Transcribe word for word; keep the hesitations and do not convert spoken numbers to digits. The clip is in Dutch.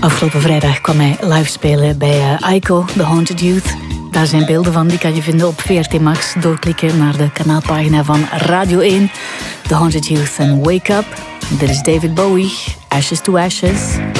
Afgelopen vrijdag kwam hij live spelen bij uh, Aiko, The Haunted Youth. Daar zijn beelden van, die kan je vinden op V R T Max. Doorklikken naar de kanaalpagina van Radio één. The Haunted Youth en Wake Up. Dit is David Bowie, Ashes to Ashes.